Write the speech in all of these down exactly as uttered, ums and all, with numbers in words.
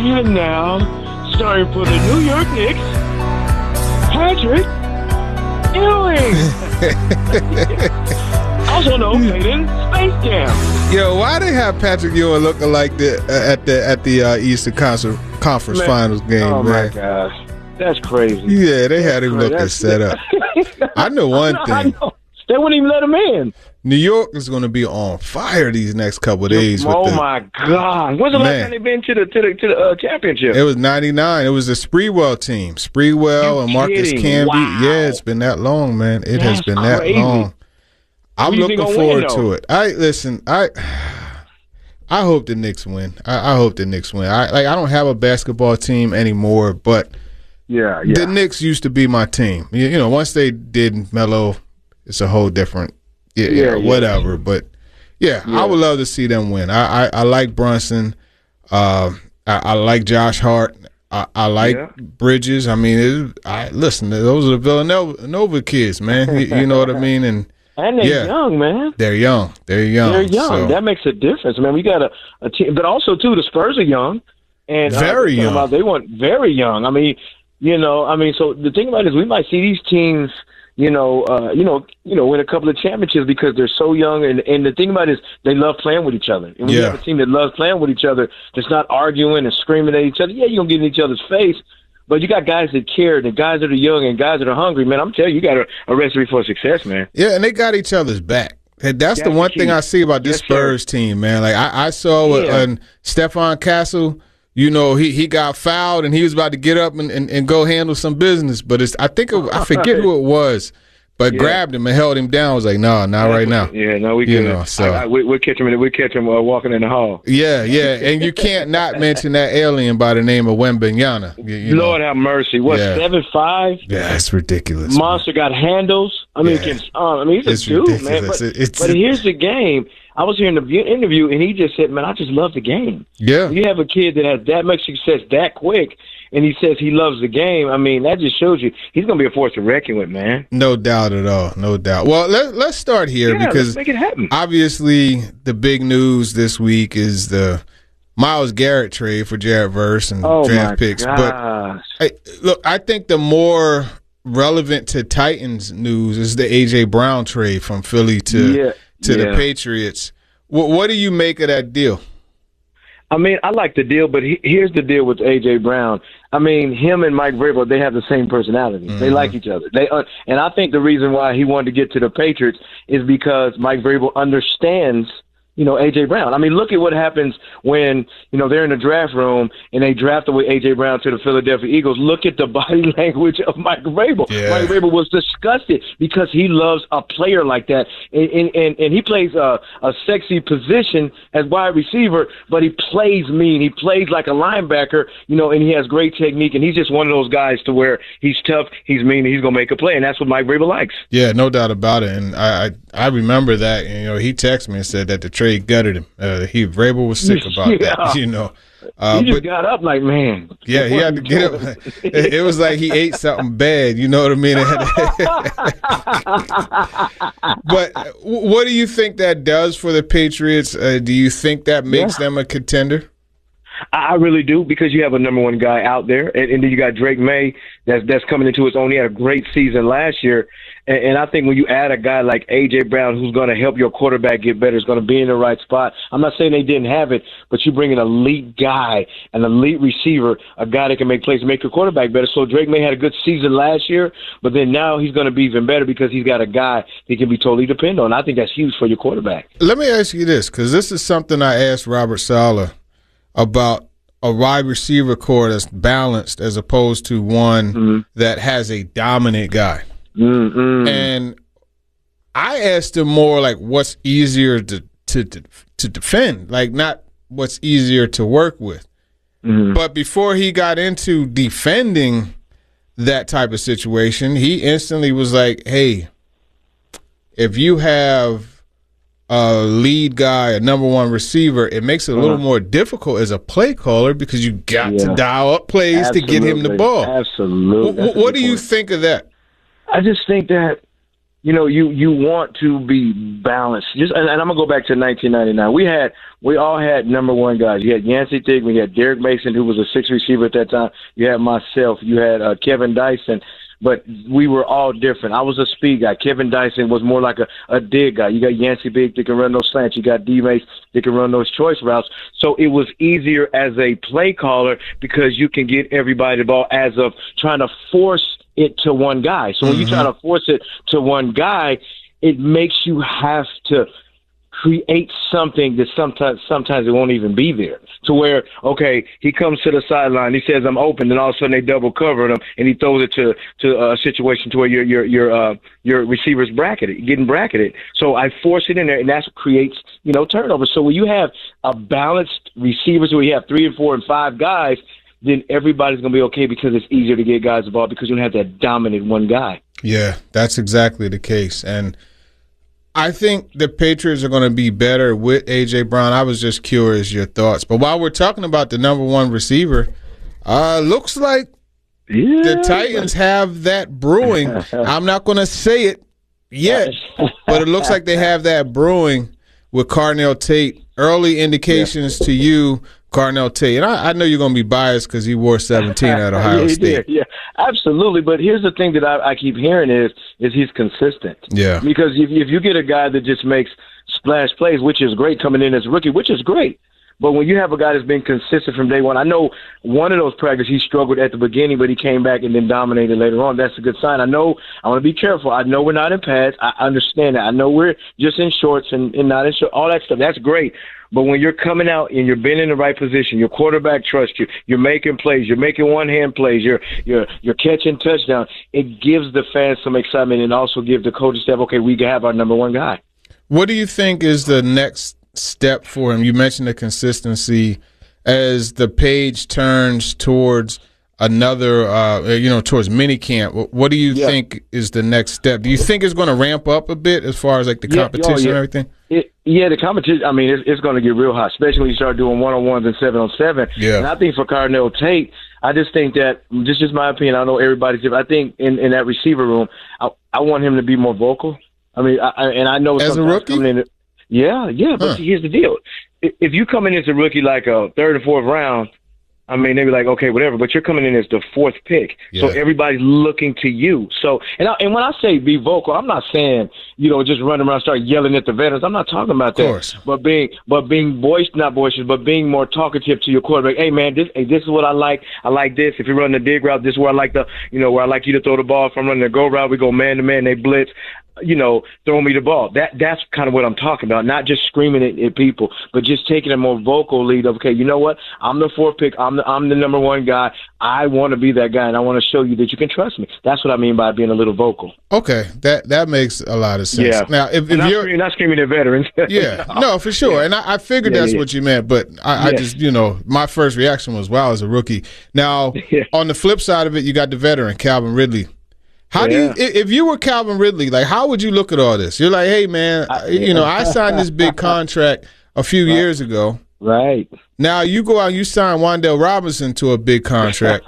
And now, starting for the New York Knicks, Patrick Ewing. Also known as in Space Jam. Yo, why they have Patrick Ewing looking like the uh, at the at the uh, Eastern Conference Conference Man. Finals game, oh man? Oh, my gosh. That's crazy. Yeah, they had That's him crazy. looking That's, set up. I know one I know, I thing. know. They wouldn't even let him in. New York is going to be on fire these next couple of days. Oh, with the, my God. When's the last Man. time they've been to the, to the, to the uh, championship? It was ninety-nine. It was the Spreewell team. Spreewell You and Marcus kidding? Camby. Wow. Yeah, it's been that long, man. It has That's been crazy. that long. I'm Who you think looking gonna forward win, to though? it. I listen. I I hope the Knicks win. I, I hope the Knicks win. I like. I don't have a basketball team anymore, but Yeah, yeah. the Knicks used to be my team. You, you know, once they did Melo, it's a whole different. Yeah, Yeah, yeah, yeah. whatever. But yeah, Yeah. I would love to see them win. I I, I like Brunson. Uh, I, I like Josh Hart. I, I like Yeah. Bridges. I mean, it, I listen. Those are the Villanova Nova kids, man. You, you know what I mean? And And they're yeah. young, man. they're young. They're young. They're young. So, That makes a difference, man. We got a, a team, but also too, the Spurs are young, and uh, Very they're talking young. About, they want very young. I mean, you know, I mean, so the thing about it is, we might see these teams, you know, uh, you know, you know, win a couple of championships because they're so young. And and the thing about it is, they love playing with each other. And when you Yeah. have a team that loves playing with each other, that's not arguing and screaming at each other. Yeah, you're gonna get in each other's face. But you got guys that care, the guys that are young and guys that are hungry, man. I'm telling you, you got a, a recipe for success, man. yeah, and they got each other's back. And That's the That's one the thing key. I see about this Yes, sir. Spurs team, man. Like I, I saw with Yeah. uh, Stephon Castle, you know, he, he got fouled and he was about to get up and, and, and go handle some business. But it's I think it, I forget who it was, but Yeah. grabbed him and held him down. I was like, no, not right now. Yeah, no, we You good. know, so- I, I, we, we'll catch him. In, we'll catch him uh, walking in the hall. Yeah, yeah, and you can't not mention that alien by the name of Wembanyama. You, you know. Lord have mercy. What Yeah. seven five? Yeah, it's ridiculous. Monster got handles. I mean, Yeah. can, uh, I mean, he's a It's dude, man. ridiculous. But, It- it's- but here's the game. I was hearing the view- interview, and he just said, "Man, I just love the game." Yeah, You have a kid that has that much success that quick, and he says he loves the game. I mean, that just shows you he's going to be a force to reckon with, man. no doubt at all, no doubt. Well, let, let's start here Yeah, because let's make it happen. obviously the big news this week is the Myles Garrett trade for Jared Verse and Oh draft my picks. But gosh! I, look, I think the more relevant to Titans news is the A J Brown trade from Philly to Yeah, to the yeah. Patriots. What, what do you make of that deal? I mean, I like the deal, but he, here's the deal with A J Brown. I mean, him and Mike Vrabel, they have the same personality. They Mm-hmm. like each other. They uh, and I think the reason why he wanted to get to the Patriots is because Mike Vrabel understands, you know, A J Brown. I mean, look at what happens when, you know, they're in the draft room and they draft away A J Brown to the Philadelphia Eagles. Look at the body language of Mike Vrabel. Yeah. Mike Vrabel was disgusted because he loves a player like that. And and, and, and he plays a, a sexy position as wide receiver, but he plays mean. He plays like a linebacker, you know, and he has great technique. And he's just one of those guys to where he's tough, he's mean, and he's going to make a play. And that's what Mike Vrabel likes. Yeah, no doubt about it. And I I, I remember that. And, you know, he texted me and said that the trade gutted him. Uh, he Vrabel was sick about Yeah. that. You know, uh, he just but got up like, man. yeah, he had to get up. It, it was like he ate something bad. You know what I mean? It had- but w- what do you think that does for the Patriots? Uh, do you think that makes Yeah. them a contender? I really do, because you have a number one guy out there, and, and then you got Drake May that's that's coming into his own. He had a great season last year, and, and I think when you add a guy like A J Brown, who's going to help your quarterback get better, is going to be in the right spot. I'm not saying they didn't have it, but you bring an elite guy, an elite receiver, a guy that can make plays and make your quarterback better. So Drake May had a good season last year, but then now he's going to be even better because he's got a guy he can be totally dependent on. I think that's huge for your quarterback. Let me ask you this, because this is something I asked Robert Saleh about a wide receiver core that's balanced as opposed to one Mm-hmm. that has a dominant guy. Mm-mm. And I asked him more like what's easier to to to, to defend, like not what's easier to work with. Mm-hmm. But before he got into defending that type of situation, he instantly was like, hey, if you have a lead guy, a number one receiver, it makes it a little Uh-huh. more difficult as a play caller because you got Yeah. to dial up plays to get him the Absolutely. ball. Absolutely. Wh- That's a What good do you point. think of that? I just think that you know, you, you want to be balanced. Just and, and I'm gonna go back to nineteen ninety-nine. We had we all had number one guys. You had Yancey Thigpen, you had Derek Mason, who was a six receiver at that time. You had myself. You had uh, Kevin Dyson. But we were all different. I was a speed guy. Kevin Dyson was more like a, a dig guy. You got Yancey Big that can run those slants. You got D-Mace that can run those choice routes. So it was easier as a play caller because you can get everybody the ball as of trying to force it to one guy. So when mm-hmm. you try to force it to one guy, it makes you have to create something that sometimes sometimes it won't even be there. To where, okay, he comes to the sideline, he says I'm open, and all of a sudden they double cover him, and he throws it to to a situation to where your your your uh your receivers bracketed, getting bracketed. So I force it in there, and that's what creates you know turnovers. So when you have a balanced receivers where you have three and four and five guys, then everybody's gonna be okay because it's easier to get guys the ball because you don't have that dominant one guy. Yeah, that's exactly the case, and I think the Patriots are going to be better with A J. Brown. I was just curious your thoughts. But while we're talking about the number one receiver, uh, looks like yeah. the Titans have that brewing. I'm not going to say it yet, but it looks like they have that brewing with Carnell Tate. Early indications yeah. to you, Carnell Tate. And I, I know you're going to be biased because he wore seventeen at Ohio yeah, State. Yeah, yeah, absolutely. But here's the thing that I, I keep hearing is is he's consistent. Yeah. Because if, if you get a guy that just makes splash plays, which is great coming in as a rookie, which is great. But when you have a guy that's been consistent from day one, I know one of those practices he struggled at the beginning, but he came back and then dominated later on. That's a good sign. I know I want to be careful. I know we're not in pads. I understand that. I know we're just in shorts and, and not in shorts. All that stuff. That's great. But when you're coming out and you're being in the right position, your quarterback trusts you, you're making plays, you're making one-hand plays, you're you're you're catching touchdowns, it gives the fans some excitement and also gives the coaching staff, okay, we can have our number one guy. What do you think is the next step for him? You mentioned the consistency as the page turns towards another, uh, you know, towards minicamp. What do you yeah. think is the next step? Do you think it's going to ramp up a bit as far as like the yeah, competition oh, yeah. and everything? It, yeah, the competition, I mean, it's, it's going to get real hot, especially when you start doing one-on-ones and seven-on-seven. Yeah. And I think for Carnell Tate, I just think that, this is just my opinion, I know everybody's different. I think in, in that receiver room, I, I want him to be more vocal. I mean, I, I, and I know as a rookie? Coming in, yeah, yeah, but huh. here's the deal. If you come in as a rookie like a third or fourth round, I mean, they'd be like, okay, whatever, but you're coming in as the fourth pick. Yeah. So everybody's looking to you. So, and I, and when I say be vocal, I'm not saying, you know, just run around and start yelling at the veterans. I'm not talking about that. Of course. But being, but being boisterous, not boisterous, but being more talkative to your quarterback. Hey, man, this, hey, this is what I like. I like this. If you're running the dig route, this is where I like the, you know, where I like you to throw the ball. If I'm running the go route, we go man to man, they blitz. You know, throw me the ball. That that's kind of what I'm talking about. Not just screaming at, at people, but just taking a more vocal lead of, okay, you know what? I'm the fourth pick. I'm the I'm the number one guy. I want to be that guy, and I want to show you that you can trust me. That's what I mean by being a little vocal. Okay, that that makes a lot of sense. Yeah. Now, if, if not you're screaming, not screaming at veterans. yeah, no, for sure. Yeah. And I, I figured yeah, that's yeah. what you meant, but I, yeah. I just, you know, my first reaction was, wow, as a rookie. Now, yeah. on the flip side of it, you got the veteran, Calvin Ridley. How yeah. do you, if you were Calvin Ridley, like, how would you look at all this? You're like, hey, man, I, you know, I signed this big contract a few right. years ago. Right. Now you go out and you sign Wan'Dale Robinson to a big contract.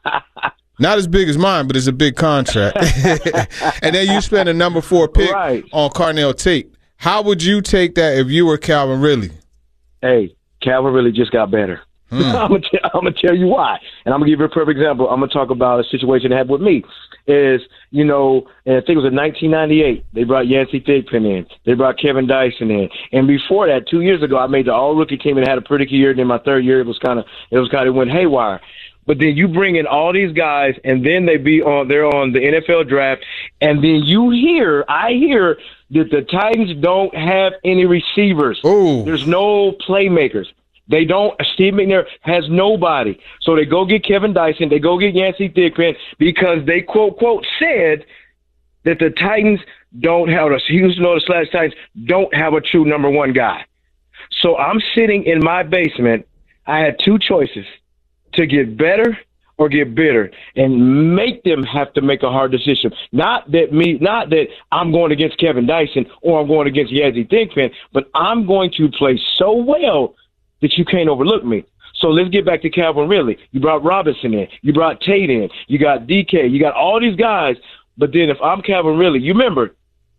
Not as big as mine, but it's a big contract. And then you spend a number four pick right. on Carnell Tate. How would you take that if you were Calvin Ridley? Hey, Calvin Ridley just got better. Hmm. I'm gonna t- I'm gonna tell you why, and I'm gonna give you a perfect example. I'm gonna talk about a situation that happened with me. Is you know, and I think it was in nineteen ninety-eight. They brought Yancey Thigpen in. They brought Kevin Dyson in, and before that, two years ago, I made the All Rookie team and had a pretty good year. And then my third year, it was kind of it was kind of went haywire. But then you bring in all these guys, and then they be on they're on the N F L draft, and then you hear I hear that the Titans don't have any receivers. Ooh. There's no playmakers. They don't. Steve McNair has nobody. So they go get Kevin Dyson. They go get Yancey Thigpen because they, quote, quote, said that the Titans don't have, the Houston or the slash Titans don't have a true number one guy. So I'm sitting in my basement. I had two choices, to get better or get bitter, and make them have to make a hard decision. Not that me, not that I'm going against Kevin Dyson or I'm going against Yancey Thigpen, but I'm going to play so well that you can't overlook me. So let's get back to Calvin Ridley. You brought Robinson in. You brought Tate in. You got D K. You got all these guys. But then if I'm Calvin Ridley, you remember,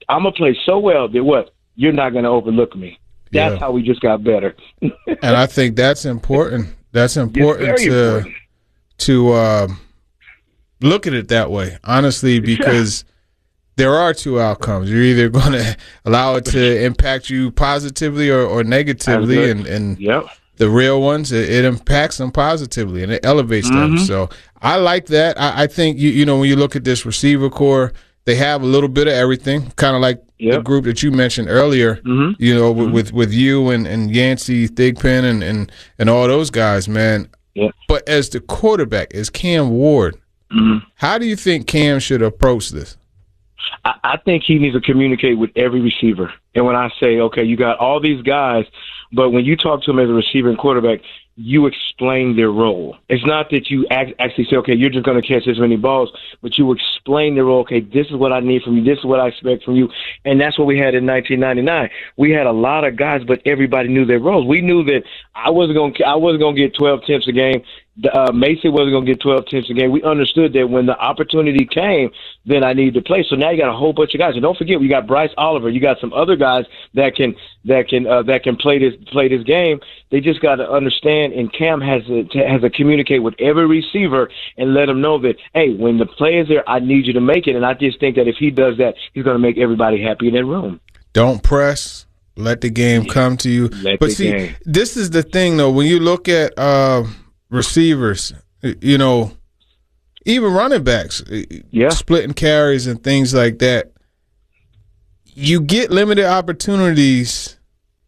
I'm gonna play so well that what you're not gonna overlook me. That's yeah. how we just got better. And I think that's important. That's important to important. to uh, look at it that way, honestly, because there are two outcomes. You're either going to allow it to impact you positively or, or negatively, and, and yep. the real ones, it, it impacts them positively and it elevates mm-hmm. them. So I like that. I, I think, you, you know, when you look at this receiver core, they have a little bit of everything, kind of like yep. the group that you mentioned earlier, mm-hmm. you know, mm-hmm. with with you and, and Yancey, Thigpen, and, and, and all those guys, man. Yep. But as the quarterback, as Cam Ward, mm-hmm. how do you think Cam should approach this? I, I think he needs to communicate with every receiver. And when I say, okay, you got all these guys, but when you talk to them as a receiver and quarterback, you explain their role. It's not that you act, actually say, okay, you're just going to catch this many balls, but you explain their role. Okay, this is what I need from you. This is what I expect from you. And that's what we had in nineteen ninety-nine. We had a lot of guys, but everybody knew their roles. We knew that I wasn't going to, I wasn't going to get twelve attempts a game. Uh, Mason wasn't going to get twelve attempts a game. We understood that when the opportunity came, then I needed to play. So now you got a whole bunch of guys. And don't forget, we got Bryce Oliver. You got some other guys that can that can uh, that can play this play this game. They just got to understand. And Cam has to has to communicate with every receiver and let them know that, hey, when the play is there, I need you to make it. And I just think that if he does that, he's going to make everybody happy in that room. Don't press. Let the game come to you. Let but the see, game. This is the thing, though. When you look at uh, receivers, you know, even running backs, yeah. splitting carries and things like that, you get limited opportunities,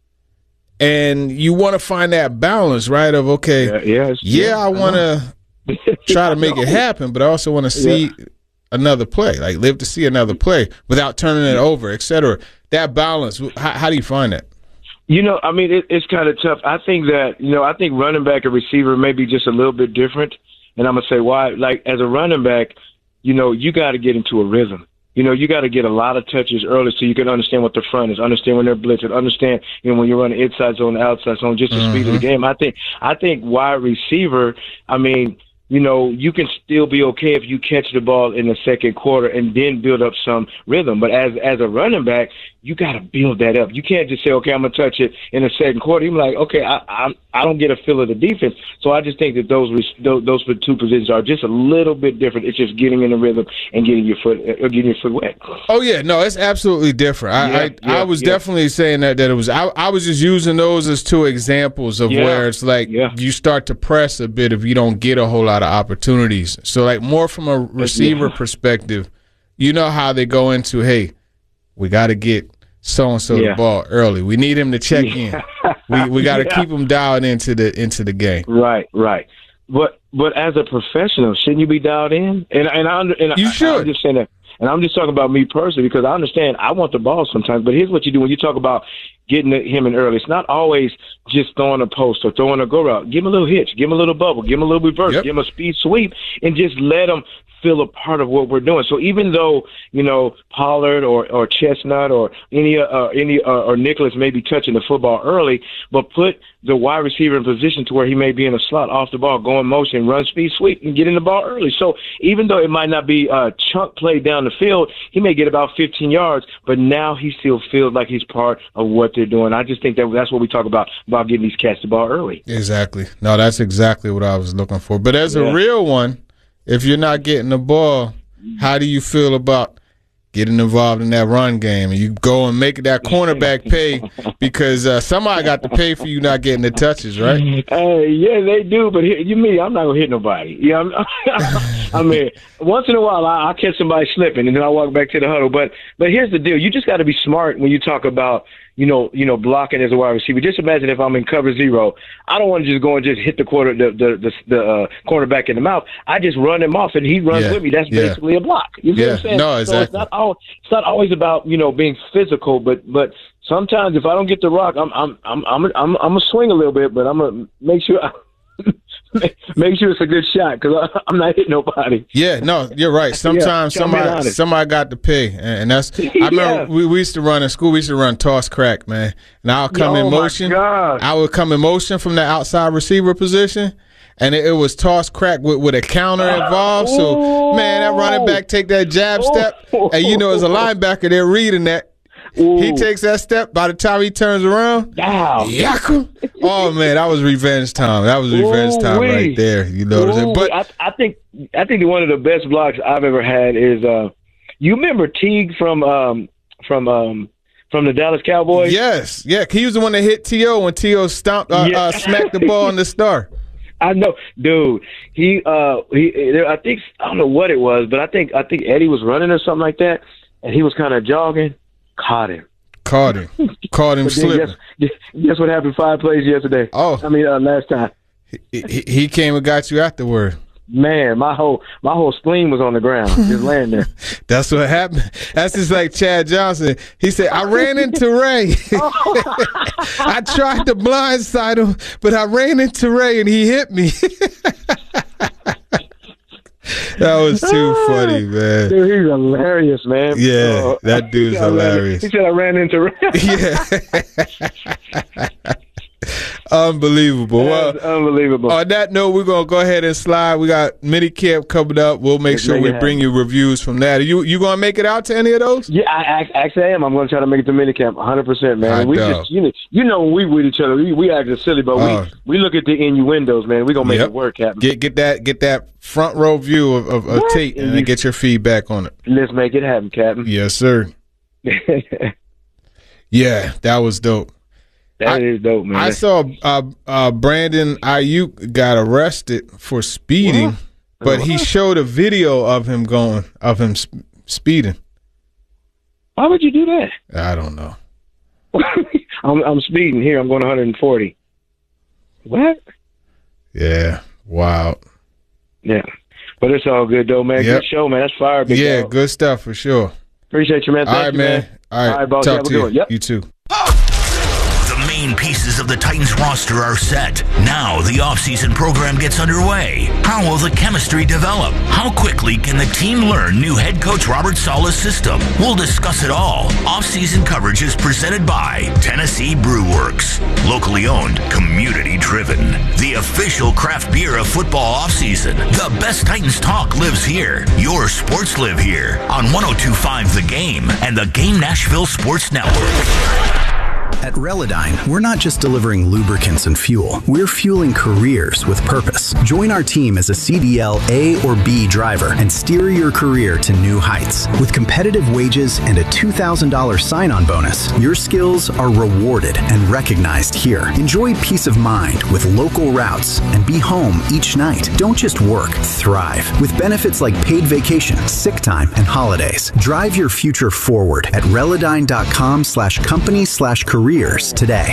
and you want to find that balance, right? Of okay, yeah, yeah, yeah, yeah I want to try to make it happen, but I also want to see yeah. another play, like live to see another play without turning it over, et cetera. That balance, how, how do you find that? You know, I mean, it, it's kind of tough. I think that, you know, I think running back and receiver may be just a little bit different. And I'm going to say why. Like, as a running back, you know, you got to get into a rhythm. You know, you got to get a lot of touches early so you can understand what the front is, understand when they're blitzing, understand, you know, when you're running inside zone, outside zone, just the mm-hmm. speed of the game. I think, I think wide receiver, I mean, you know, you can still be okay if you catch the ball in the second quarter and then build up some rhythm. But as as a running back, you got to build that up. You can't just say, okay, I'm going to touch it in the second quarter. You're like, okay, I, I I don't get a feel of the defense. So I just think that those those, those two positions are just a little bit different. It's just getting in the rhythm and getting your foot uh, getting your foot wet. Oh yeah, no, it's absolutely different. I yeah, I, yeah, I was yeah. definitely saying that that it was. I, I was just using those as two examples of yeah, where it's like yeah. you start to press a bit if you don't get a whole lot of opportunities. So like more from a receiver yeah. perspective, you know how they go into, hey, we got to get so and so yeah. the ball early. We need him to check yeah. in. We we got to yeah. keep him dialed into the into the game. Right, right. But but as a professional, shouldn't you be dialed in? And and I and you I, should. I'm just saying that. And I'm just talking about me personally because I understand I want the ball sometimes. But here's what you do when you talk about getting him in early. It's not always just throwing a post or throwing a go route. Give him a little hitch. Give him a little bubble. Give him a little reverse. Yep. Give him a speed sweep and just let him feel a part of what we're doing. So even though, you know, Pollard or, or Chestnut or any uh, any uh, or Nicholas may be touching the football early, but put the wide receiver in position to where he may be in a slot off the ball, go in motion, run speed sweep, and get in the ball early. So even though it might not be a chunk play down the field, he may get about fifteen yards, but now he still feels like he's part of what they're doing. I just think that that's what we talk about, about getting these cats the ball early. Exactly. No, that's exactly what I was looking for. But as yeah. a real one, if you're not getting the ball, how do you feel about getting involved in that run game? And you go and make that cornerback pay because uh, somebody got to pay for you not getting the touches, right? Uh, yeah, they do. But here, you mean I'm not gonna hit nobody? Yeah, I'm, I mean, once in a while I, I catch somebody slipping and then I walk back to the huddle. But but here's the deal: you just got to be smart when you talk about. You know, you know, blocking as a wide receiver. Just imagine if I'm in cover zero, I don't want to just go and just hit the quarter, the the the, the uh, cornerback in the mouth. I just run him off, and he runs yeah. with me. That's yeah. basically a block. You see yeah. what I'm saying? No, exactly. So it's not all. It's not always about you know being physical, but but sometimes if I don't get the rock, I'm I'm I'm I'm I'm, I'm gonna swing a little bit, but I'm gonna make sure. I, Make sure it's a good shot because I'm not hitting nobody. Yeah, no, you're right. Sometimes yeah, somebody somebody got to pay, and that's. I remember yeah. we, we used to run in school. We used to run toss crack, man. And I'll come oh in motion. My God. I would come in motion from the outside receiver position, and it, it was toss crack with, with a counter involved. So man, that running back take that jab step, and you know as a linebacker they're reading that. Ooh. He takes that step. By the time he turns around, wow. Yaku. Oh man, that was revenge time. That was revenge Ooh, time wee. right there. You know what I'm saying? But I, I think I think one of the best blocks I've ever had is uh, you remember Teague from um, from um, from the Dallas Cowboys? Yes, yeah. He was the one that hit T O when T O stomped, uh, Yeah. uh, smacked the ball on the star. I know, dude. He, uh, he. I think I don't know what it was, but I think I think Eddie was running or something like that, and he was kind of jogging. Caught him. Caught him. Caught him But then slipping. Guess, guess what happened? Five plays yesterday. Oh, I mean uh, last time. he, he, he came and got you afterward. Man, my whole my whole spleen was on the ground, just laying there. That's what happened. That's just like Chad Johnson. He said, I ran into Ray. I tried to blindside him, but I ran into Ray and he hit me. That was too funny, man. Dude, he's hilarious, man. Yeah, Uh, that dude's he ran- hilarious. He said I ran into Ray. Yeah. Unbelievable. Well, That's unbelievable. on that note, we're going to go ahead and slide. We got minicamp coming up. We'll make Let's sure make we it bring you reviews from that. Are you you going to make it out to any of those? Yeah, I, I actually I am. I'm going to try to make it to minicamp, one hundred percent, man. Hot we dog. just, you know, you know, when we with each other, we, we act silly, but Oh. we we look at the innuendos, man. We gonna make Yep. it work, Captain. Get get that get that front row view of, of, of What? Tate and then get your feedback on it. Let's make it happen, Captain. Yes, sir. Yeah, that was dope. That I- is dope, man. I saw uh, uh, Brandon Ayuk got arrested for speeding, What? but he What? showed a video of him going of him sp- speeding. Why would you do that? I don't know. I'm I'm speeding here. I'm going one hundred forty. What? Yeah, wow. Yeah, but it's all good though, man. Yep. Good show, man. That's fire, big Yeah, dog. good stuff for sure. Appreciate you, man. All Thank right, you, man. man. All right, All right, boss. talk Have a to good you. one. Yep. You too. The main pieces of the Titans roster are set. Now the offseason program gets underway. How will the chemistry develop? How quickly can the team learn new head coach Robert Saleh's system? We'll discuss it all. Offseason coverage is presented by Tennessee Brew Works. Locally owned, community driven. The official craft beer of football offseason. The best Titans talk lives here. Your sports live here on one oh two point five The Game and the Game Nashville Sports Network. At Relodyne, we're not just delivering lubricants and fuel. We're fueling careers with purpose. Join our team as a C D L A or B driver and steer your career to new heights. With competitive wages and a two thousand dollars sign-on bonus, your skills are rewarded and recognized here. Enjoy peace of mind with local routes and be home each night. Don't just work, thrive. With benefits like paid vacation, sick time, and holidays. Drive your future forward at relodyne.com slash company slash careers today.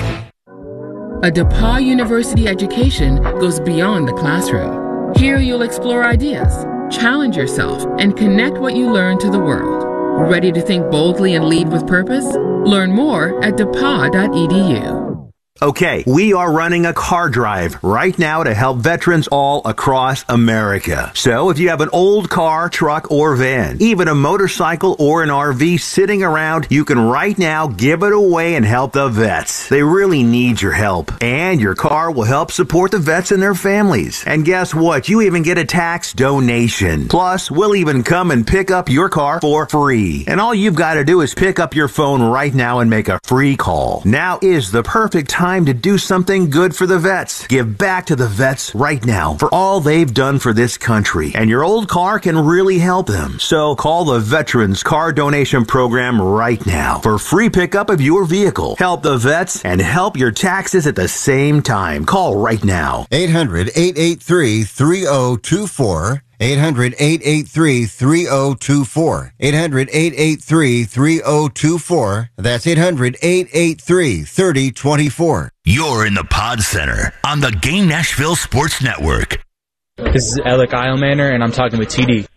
A DePauw University education goes beyond the classroom. Here you'll explore ideas, challenge yourself, and connect what you learn to the world. Ready to think boldly and lead with purpose? Learn more at depaw dot e d u. Okay, we are running a car drive right now to help veterans all across America. So if you have an old car, truck, or van, even a motorcycle or an R V sitting around, you can right now give it away and help the vets. They really need your help. And your car will help support the vets and their families. And guess what? You even get a tax donation. Plus, we'll even come and pick up your car for free. And all you've got to do is pick up your phone right now and make a free call. Now is the perfect time Time to do something good for the vets. Give back to the vets right now for all they've done for this country. And your old car can really help them. So call the Veterans Car Donation Program right now for free pickup of your vehicle. Help the vets and help your taxes at the same time. Call right now. eight hundred, eight eight three, three oh two four. eight hundred, eight eight three, three oh two four. eight hundred, eight eight three, three oh two four. That's eight hundred, eight eight three, three oh two four. You're in the Pod Center on the Game Nashville Sports Network. This is Alec Eilmaner, and I'm talking with T D.